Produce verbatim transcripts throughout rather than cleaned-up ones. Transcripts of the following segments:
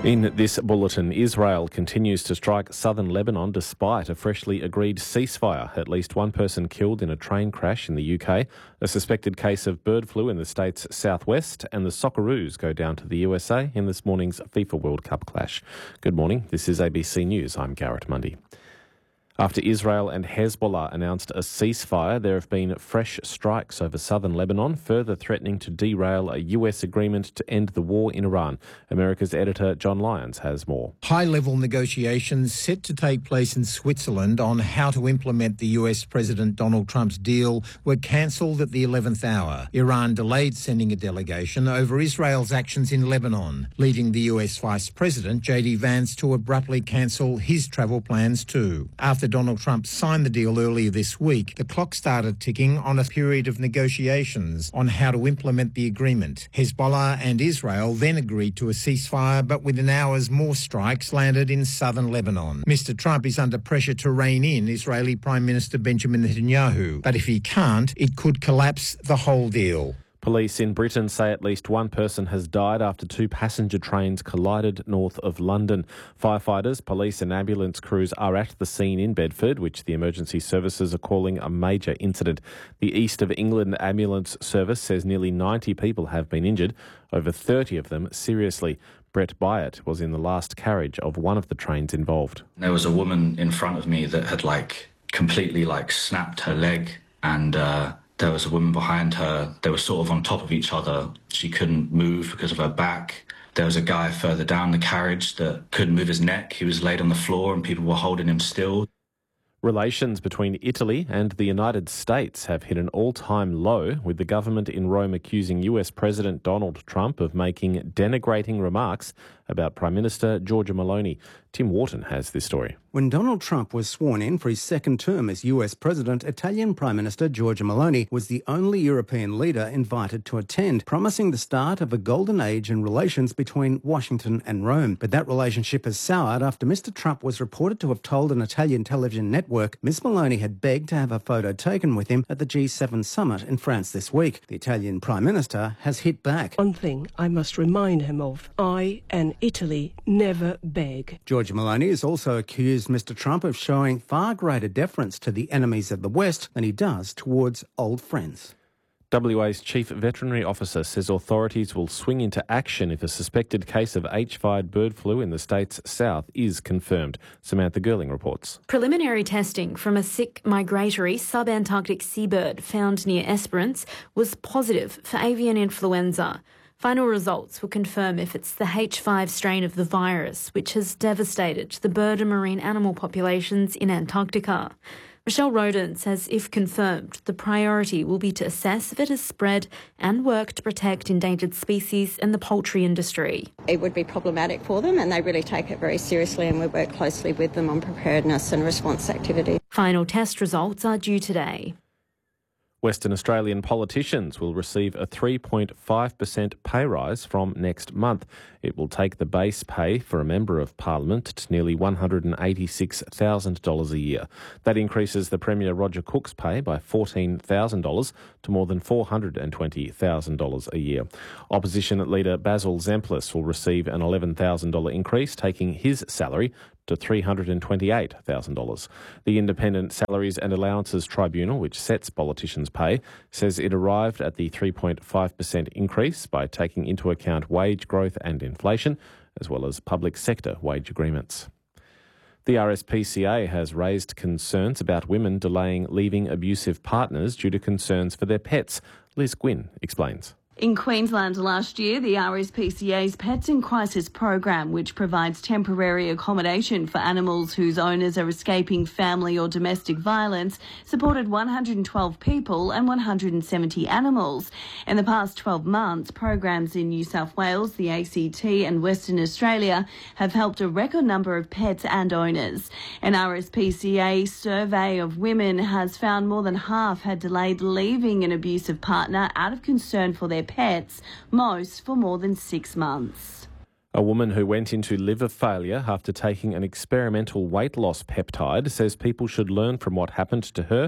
In this bulletin, Israel continues to strike southern Lebanon despite a freshly agreed ceasefire. At least one person killed in a train crash in the U K, a suspected case of bird flu in the state's southwest, and the Socceroos go down to the U S A in this morning's FIFA World Cup clash. Good morning, this is A B C News. I'm Garrett Mundy. After Israel and Hezbollah announced a ceasefire, there have been fresh strikes over southern Lebanon, further threatening to derail a U S agreement to end the war in Iran. America's editor John Lyons has more. High-level negotiations set to take place in Switzerland on how to implement the U S President Donald Trump's deal were cancelled at the eleventh hour. Iran delayed sending a delegation over Israel's actions in Lebanon, leading the U S Vice President J D Vance to abruptly cancel his travel plans too. After Donald Trump signed the deal earlier this week, the clock started ticking on a period of negotiations on how to implement the agreement. Hezbollah and Israel then agreed to a ceasefire, but within hours more strikes landed in southern Lebanon. Mister Trump is under pressure to rein in Israeli Prime Minister Benjamin Netanyahu, but if he can't, it could collapse the whole deal. Police in Britain say at least one person has died after two passenger trains collided north of London. Firefighters, police and ambulance crews are at the scene in Bedford, which the emergency services are calling a major incident. The East of England Ambulance Service says nearly ninety people have been injured, over thirty of them seriously. Brett Byatt was in the last carriage of one of the trains involved. There was a woman in front of me that had like completely like snapped her leg, and uh there was a woman behind her. They were sort of on top of each other. She couldn't move because of her back. There was a guy further down the carriage that couldn't move his neck. He was laid on the floor and people were holding him still. Relations between Italy and the United States have hit an all-time low, with the government in Rome accusing U S President Donald Trump of making denigrating remarks about Prime Minister Giorgia Meloni. Tim Wharton has this story. When Donald Trump was sworn in for his second term as U S President, Italian Prime Minister Giorgia Meloni was the only European leader invited to attend, promising the start of a golden age in relations between Washington and Rome. But that relationship has soured after Mister Trump was reported to have told an Italian television network Miss Meloni had begged to have a photo taken with him at the G seven summit in France this week. The Italian Prime Minister has hit back. One thing I must remind him of: I and Italy never beg. Giorgia Meloni has also accused Mister Trump of showing far greater deference to the enemies of the West than he does towards old friends. W A's Chief Veterinary Officer says authorities will swing into action if a suspected case of H five bird flu in the state's south is confirmed. Samantha Girling reports. Preliminary testing from a sick migratory sub-Antarctic seabird found near Esperance was positive for avian influenza. Final results will confirm if it's the H five strain of the virus, which has devastated the bird and marine animal populations in Antarctica. Michelle Roden says if confirmed, the priority will be to assess if it has spread and work to protect endangered species and the poultry industry. It would be problematic for them, and they really take it very seriously, and we work closely with them on preparedness and response activity. Final test results are due today. Western Australian politicians will receive a three point five percent pay rise from next month. It will take the base pay for a Member of Parliament to nearly one hundred eighty-six thousand dollars a year. That increases the Premier Roger Cook's pay by fourteen thousand dollars to more than four hundred twenty thousand dollars a year. Opposition leader Basil Zemplis will receive an eleven thousand dollars increase, taking his salary to three hundred twenty-eight thousand dollars. The Independent Salaries and Allowances Tribunal, which sets politicians' pay, says it arrived at the three point five percent increase by taking into account wage growth and inflation, as well as public sector wage agreements. The R S P C A has raised concerns about women delaying leaving abusive partners due to concerns for their pets. Liz Gwynn explains. In Queensland last year, the R S P C A's Pets in Crisis program, which provides temporary accommodation for animals whose owners are escaping family or domestic violence, supported one hundred twelve people and one hundred seventy animals. In the past twelve months, programs in New South Wales, the A C T and Western Australia have helped a record number of pets and owners. An R S P C A survey of women has found more than half had delayed leaving an abusive partner out of concern for their pets, most for more than six months. A woman who went into liver failure after taking an experimental weight loss peptide says people should learn from what happened to her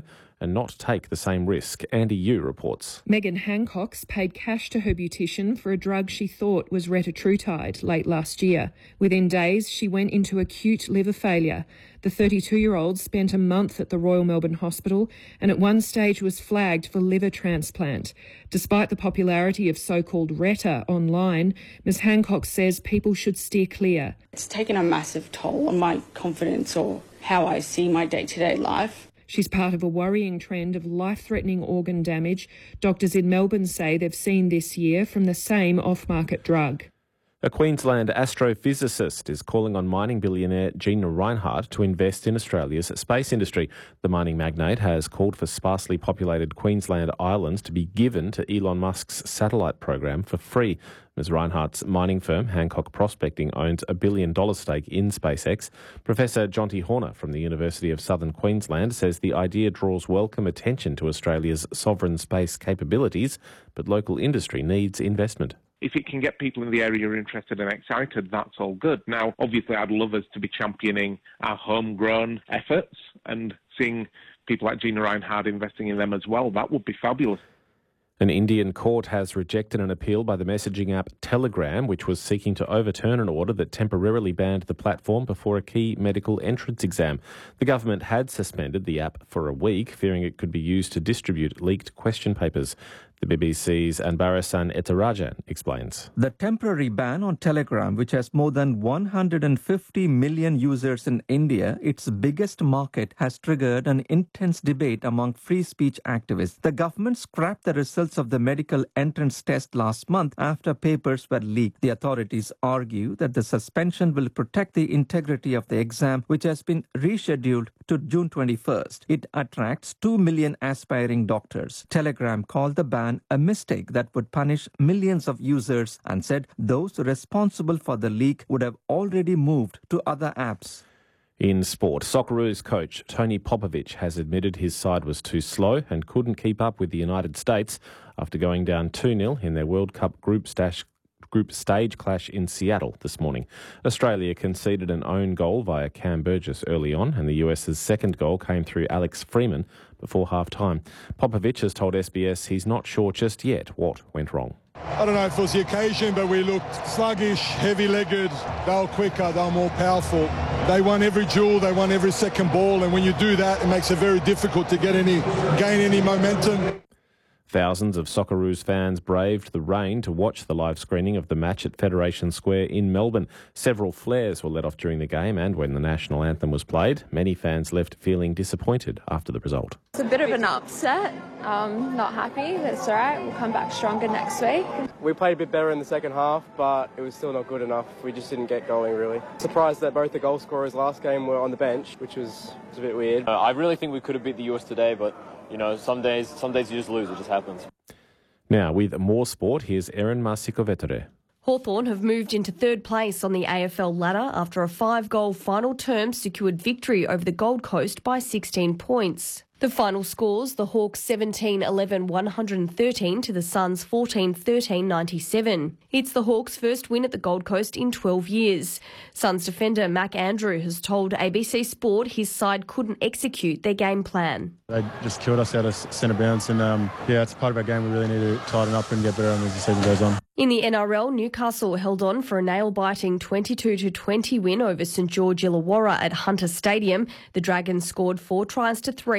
and not take the same risk. Andy Yu reports. Megan Hancock's paid cash to her beautician for a drug she thought was retatrutide late last year. Within days, she went into acute liver failure. The thirty-two-year-old spent a month at the Royal Melbourne Hospital and at one stage was flagged for liver transplant. Despite the popularity of so-called Retta online, Miz Hancock says people should steer clear. It's taken a massive toll on my confidence or how I see my day-to-day life. She's part of a worrying trend of life-threatening organ damage. Doctors in Melbourne say they've seen this year from the same off-market drug. A Queensland astrophysicist is calling on mining billionaire Gina Rinehart to invest in Australia's space industry. The mining magnate has called for sparsely populated Queensland islands to be given to Elon Musk's satellite program for free. Miz Rinehart's mining firm, Hancock Prospecting, owns a billion dollar stake in SpaceX. Professor Jonty Horner from the University of Southern Queensland says the idea draws welcome attention to Australia's sovereign space capabilities, but local industry needs investment. If it can get people in the area interested and excited, that's all good. Now, obviously, I'd love us to be championing our homegrown efforts and seeing people like Gina Rinehart investing in them as well. That would be fabulous. An Indian court has rejected an appeal by the messaging app Telegram, which was seeking to overturn an order that temporarily banned the platform before a key medical entrance exam. The government had suspended the app for a week, fearing it could be used to distribute leaked question papers. The B B C's Anbarasan Etarajan explains. The temporary ban on Telegram, which has more than one hundred fifty million users in India, its biggest market, has triggered an intense debate among free speech activists. The government scrapped the results of the medical entrance test last month after papers were leaked. The authorities argue that the suspension will protect the integrity of the exam, which has been rescheduled to June twenty-first. It attracts two million aspiring doctors. Telegram called the ban a mistake that would punish millions of users and said those responsible for the leak would have already moved to other apps. In sport, Socceroos coach Tony Popovic has admitted his side was too slow and couldn't keep up with the United States after going down two nil in their World Cup group stage Group stage clash in Seattle this morning. Australia conceded an own goal via Cam Burgess early on, and the U S's second goal came through Alex Freeman before half-time. Popovic has told S B S he's not sure just yet what went wrong. I don't know if it was the occasion, but we looked sluggish, heavy-legged. They were quicker, they were more powerful. They won every duel, they won every second ball, and when you do that, it makes it very difficult to get any, gain any momentum. Thousands of Socceroos fans braved the rain to watch the live screening of the match at Federation Square in Melbourne. Several flares were let off during the game and when the national anthem was played. Many fans left feeling disappointed after the result. It's a bit of an upset. Um, not happy. That's all right. We'll come back stronger next week. We played a bit better in the second half, but it was still not good enough. We just didn't get going, really. Surprised that both the goal scorers last game were on the bench, which was, was a bit weird. Uh, I really think we could have beat the U S today, but you know, some days, some days you just lose. It just happens. Now, with more sport, here's Erin Masikovetere. Hawthorn have moved into third place on the A F L ladder after a five-goal final term secured victory over the Gold Coast by sixteen points. The final scores, the Hawks seventeen eleven one hundred thirteen to the Suns fourteen thirteen ninety-seven. It's the Hawks' first win at the Gold Coast in twelve years. Suns defender Mac Andrew has told A B C Sport his side couldn't execute their game plan. They just killed us out of centre bounce and um, yeah, it's part of our game. We really need to tighten up and get better as the season goes on. In the N R L, Newcastle held on for a nail-biting twenty-two to twenty win over St George Illawarra at Hunter Stadium. The Dragons scored four tries to three.